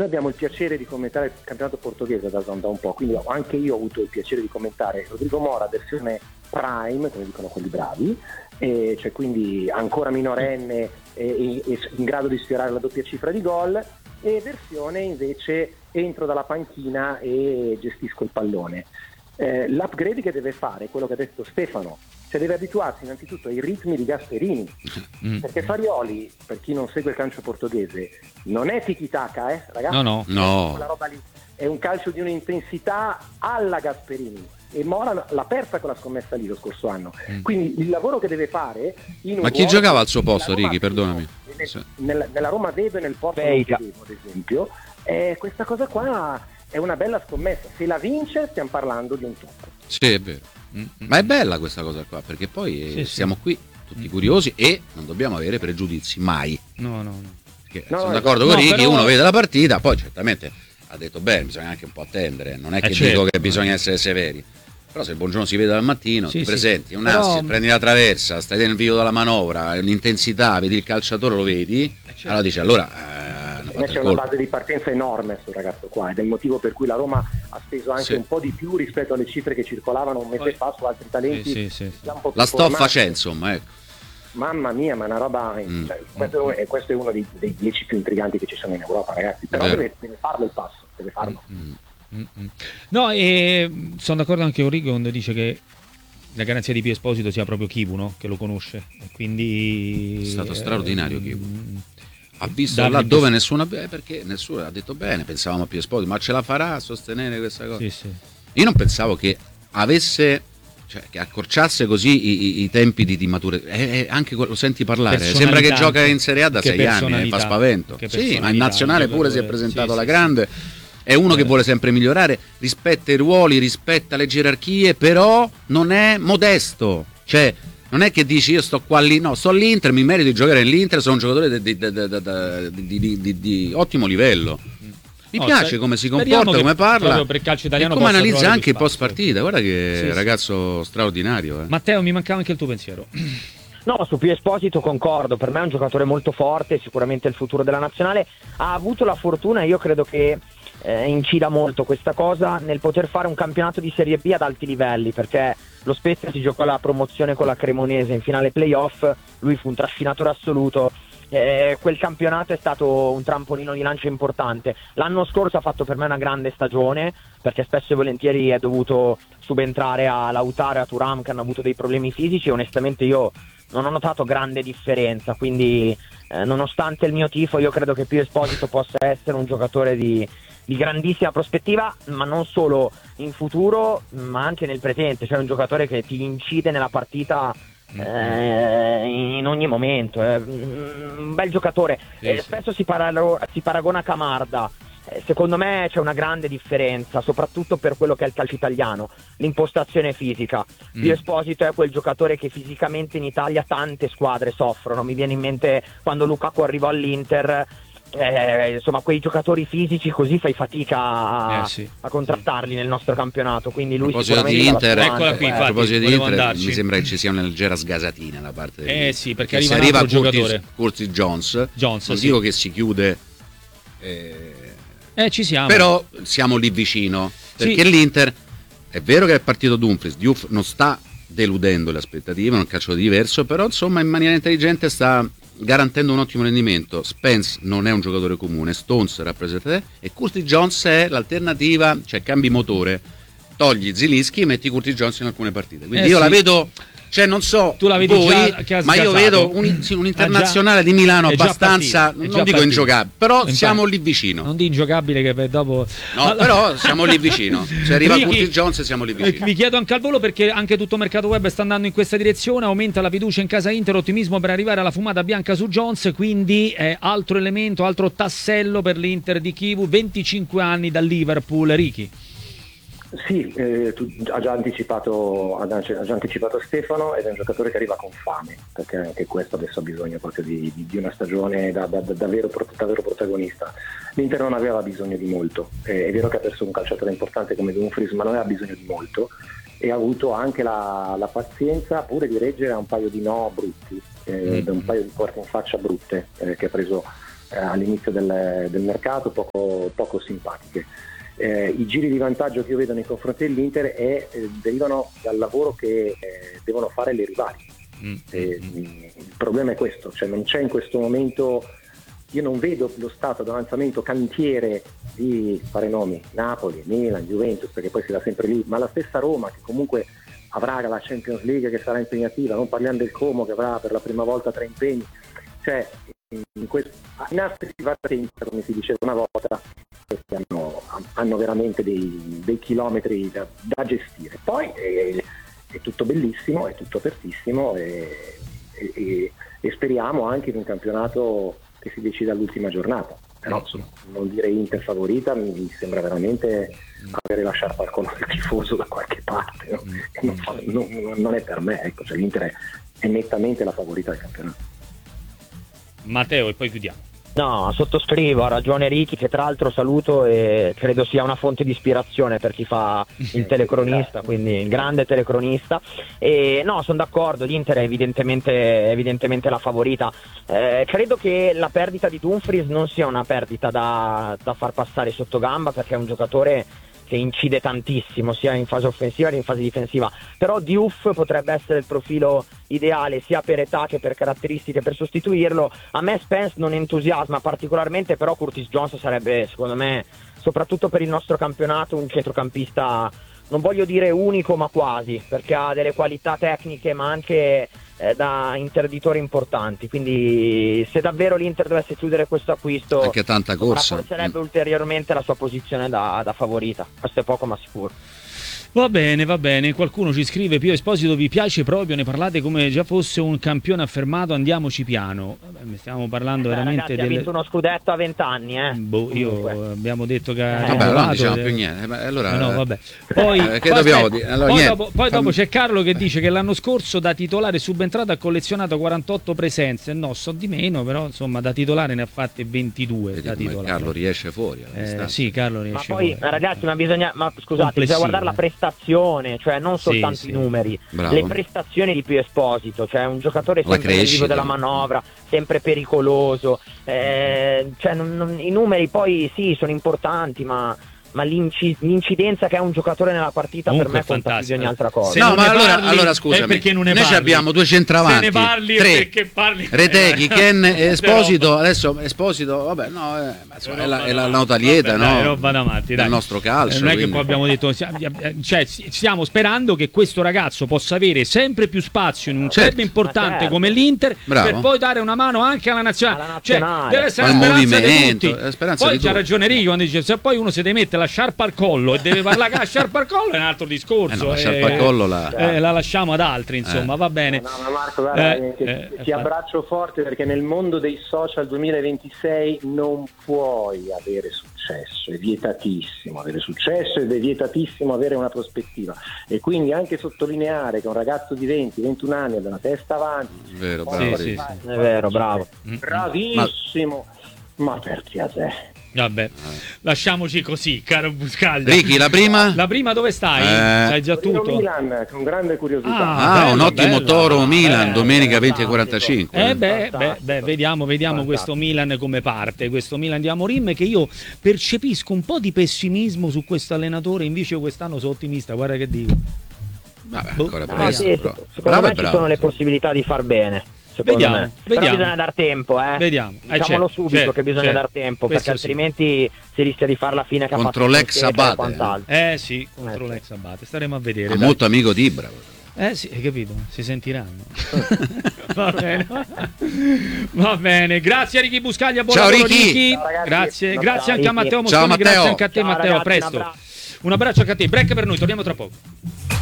noi abbiamo il piacere di commentare il campionato portoghese da un po', quindi anche io ho avuto il piacere di commentare Rodrigo Mora versione prime, come dicono quelli bravi, cioè quindi ancora minorenne e in grado di sfiorare la doppia cifra di gol, e versione invece entro dalla panchina e gestisco il pallone. L'upgrade che deve fare è quello che ha detto Stefano, cioè deve abituarsi innanzitutto ai ritmi di Gasperini, perché Farioli, per chi non segue il calcio portoghese, non è tiki-taka, ragazzi? No. Quella roba lì è un calcio di un'intensità alla Gasperini, e Mora l'ha persa quella scommessa lì lo scorso anno. Quindi il lavoro che deve fare ma chi giocava al suo posto, Ricky, perdonami? Nella Roma vedo e nel Porto non vedevo, ad esempio, questa cosa qua è una bella scommessa. Se la vince stiamo parlando di un top. Sì, è vero. Ma è bella questa cosa qua, perché poi siamo qui tutti curiosi e non dobbiamo avere pregiudizi mai. No. Sono d'accordo con Ricky, uno vede la partita, poi certamente ha detto bene, bisogna anche un po' attendere, non è che dico che bisogna essere severi, però se il Buongiorno si vede dal mattino, ti presenti un assist, prendi la traversa, stai nel vivo della manovra, l'intensità, vedi il calciatore, lo vedi, allora dici c'è una base di partenza enorme sul ragazzo qua, ed è il motivo per cui la Roma ha speso anche un po' di più rispetto alle cifre che circolavano un mese fa su altri talenti. La stoffa c'è, insomma, ecco. Mamma mia, ma una roba, questo è uno dei 10 più intriganti che ci sono in Europa, ragazzi, però deve farlo il passo, deve farlo. No, e sono d'accordo anche con Ricky quando dice che la garanzia di Pio Esposito sia proprio Chivu, no? Che lo conosce, e quindi è stato straordinario Chivu. Ha visto là dove nessuno, perché nessuno ha detto bene, pensavamo a Pio Esposito, ma ce la farà a sostenere questa cosa? Io non pensavo che avesse, cioè che accorciasse così i tempi di maturità, anche lo senti parlare, sembra che gioca in Serie A da 6 anni, fa spavento. Sì, ma in nazionale pure si è presentato alla grande, è uno che vuole sempre migliorare, rispetta i ruoli, rispetta le gerarchie, però non è modesto, cioè non è che dici io sto qua lì, no, sto all'Inter, mi merito di giocare nell'Inter, sono un giocatore di ottimo livello. Mi piace come si comporta, come parla, per il calcio italiano, e come analizza anche il post partita. Guarda che ragazzo straordinario. Matteo, mi mancava anche il tuo pensiero. No, su Pio Esposito concordo, per me è un giocatore molto forte, sicuramente il futuro della nazionale. Ha avuto la fortuna, io credo che incida molto questa cosa, nel poter fare un campionato di Serie B ad alti livelli, perché lo Spezia si giocò la promozione con la Cremonese in finale playoff, lui fu un trascinatore assoluto. Quel campionato è stato un trampolino di lancio importante. L'anno scorso ha fatto per me una grande stagione, perché spesso e volentieri è dovuto subentrare a Lautaro e a Thuram, che hanno avuto dei problemi fisici, e onestamente io non ho notato grande differenza, quindi nonostante il mio tifo, io credo che Pio Esposito possa essere un giocatore di grandissima prospettiva, ma non solo in futuro ma anche nel presente, cioè un giocatore che ti incide nella partita in ogni momento, un bel giocatore. Spesso si paragona a Camarda, secondo me c'è una grande differenza, soprattutto per quello che è il calcio italiano, l'impostazione fisica. Pio Esposito è quel giocatore che fisicamente in Italia tante squadre soffrono, mi viene in mente quando Lukaku arrivò all'Inter, insomma quei giocatori fisici così fai fatica a contrastarli nel nostro campionato, quindi lui sicuramente eccola qui, a proposito di Inter, mi sembra che ci sia una leggera sgasatina da parte di sì, perché arriva giocatore Curtis Jones, non dico che si chiude, ci siamo, però siamo lì vicino, perché l'Inter è vero che è partito Dumfries, Diouf non sta deludendo le aspettative, è un calcio diverso, però insomma in maniera intelligente sta garantendo un ottimo rendimento. Spence non è un giocatore comune, Stones rappresenta te, e Curtis Jones è l'alternativa, cioè cambi motore, togli Zilinski e metti Curtis Jones in alcune partite, quindi io la vedo, cioè non so tu la vedi voi, già ma io vedo un internazionale di Milano abbastanza, non dico ingiocabile, però siamo lì vicino. Non di ingiocabile che dopo però siamo lì vicino, se arriva Curtis Jones siamo lì vicino. Vi chiedo anche al volo, perché anche tutto mercato web sta andando in questa direzione, aumenta la fiducia in casa Inter, ottimismo per arrivare alla fumata bianca su Jones, quindi altro elemento, altro tassello per l'Inter di Chivu, 25 anni dal Liverpool. Ricky. Sì, ha già anticipato Stefano, ed è un giocatore che arriva con fame, perché anche questo adesso ha bisogno proprio di una stagione da davvero protagonista. L'Inter non aveva bisogno di molto, è vero che ha perso un calciatore importante come Dumfries, ma non aveva bisogno di molto, e ha avuto anche la pazienza pure di reggere a un paio di no brutti, da un paio di porte in faccia brutte che ha preso all'inizio del mercato poco simpatiche. I giri di vantaggio che io vedo nei confronti dell'Inter derivano dal lavoro che devono fare le rivali. Il problema è questo, cioè non c'è in questo momento, io non vedo lo stato d'avanzamento cantiere di fare nomi, Napoli, Milan, Juventus, perché poi si va sempre lì, ma la stessa Roma che comunque avrà la Champions League che sarà impegnativa, non parliamo del Como che avrà per la prima volta 3 impegni, cioè in altri si va attenti, come si diceva una volta, questi hanno veramente dei chilometri da gestire. Poi è tutto bellissimo, è tutto apertissimo e speriamo anche in un campionato che si decida all'ultima giornata. Però non dire Inter favorita mi sembra veramente avere la sciarpa al collo del tifoso da qualche parte, no? Non è per me, ecco, cioè l'Inter è nettamente la favorita del campionato. Matteo, e poi chiudiamo. No, sottoscrivo, ha ragione Ricky, che tra l'altro saluto e credo sia una fonte di ispirazione per chi fa il telecronista, quindi il grande telecronista. E no, sono d'accordo, l'Inter è evidentemente la favorita. Credo che la perdita di Dumfries non sia una perdita da far passare sotto gamba, perché è un giocatore che incide tantissimo sia in fase offensiva che in fase difensiva, però Diouf potrebbe essere il profilo ideale sia per età che per caratteristiche per sostituirlo. A me Spence non entusiasma particolarmente, però Curtis Jones sarebbe, secondo me, soprattutto per il nostro campionato, un centrocampista, non voglio dire unico, ma quasi, perché ha delle qualità tecniche ma anche da interditore importanti, quindi se davvero l'Inter dovesse chiudere questo acquisto anche tanta corsa rafforzerebbe ulteriormente la sua posizione da favorita. Questo è poco ma sicuro. Va bene, qualcuno ci scrive: Pio Esposito vi piace proprio, ne parlate come già fosse un campione affermato, andiamoci piano. Vabbè, stiamo parlando veramente ragazzi, ha vinto uno scudetto a 20 anni, abbiamo detto che vabbè, non diciamo più niente, allora no, vabbè. Poi, che dobbiamo dire? Allora, poi dopo c'è Carlo che dice che l'anno scorso da titolare subentrato ha collezionato 48 presenze, no, so di meno, però insomma da titolare ne ha fatte 22. Vedi da titolare. Carlo riesce fuori sì, Carlo riesce ma poi fuori. ragazzi, scusate, bisogna guardare la prestazione, cioè non soltanto i numeri. Bravo. Le prestazioni di Pio Esposito, cioè un giocatore sempre nel vivo della manovra, sempre pericoloso, i numeri poi sì sono importanti, ma l'incidenza che ha un giocatore nella partita comunque per me conta più di ogni altra cosa. No, ma allora scusami, perché non ne noi abbiamo due centravanti, se ne parli 3 perché parli Reteghi, Ken e Esposito. Adesso Esposito, vabbè, no, è la nota lieta, no? È roba da matti, dai. Il nostro calcio. Non è che poi abbiamo detto, cioè stiamo sperando che questo ragazzo possa avere sempre più spazio in un club importante come l'Inter, per poi dare una mano anche alla nazionale. Cioè, deve essere al la speranza movimento, di tutti. la speranza Poi di c'ha tutti. ragione Ricky quando dice se poi uno si deve mettere la sciarpa al collo e deve parlare con la sciarpa al collo è un altro discorso. La sciarpa al collo la lasciamo ad altri, insomma, va bene. No, Marco, guarda, ti abbraccio forte, perché nel mondo dei social 2026 non puoi avere successo, è vietatissimo avere successo ed è vietatissimo avere una prospettiva, e quindi anche sottolineare che un ragazzo di 20-21 anni ha una testa avanti. Vero, bravo. Sì. È vero, bravo. Bravissimo, ma perché a te? Vabbè, lasciamoci così, caro Buscaglia. Ricky, la prima? La prima dove stai? Sai già tutto? Milan, con grande curiosità. Un ottimo Toro Milan, domenica 20:45. Vediamo questo Milan come parte, questo Milan di Amorim, che io percepisco un po' di pessimismo su questo allenatore, invece io quest'anno sono ottimista, guarda che dico. Vabbè, ancora presto, secondo me ci sono le possibilità di far bene. Vediamo. Però bisogna dar tempo, Vediamo. Diciamolo subito che bisogna dar tempo, perché altrimenti si rischia di fare la fine che contro l'ex Abate. Sì, contro l'ex Abate. Staremo a vedere. Molto amico di Ibra. Sì, hai capito? Si sentiranno. Va bene. Grazie a Ricky Buscaglia, buon lavoro Ricky. Grazie anche a Matteo Mosconi, grazie anche a te Matteo, a presto. Un abbraccio anche a te. Break per noi, torniamo tra poco.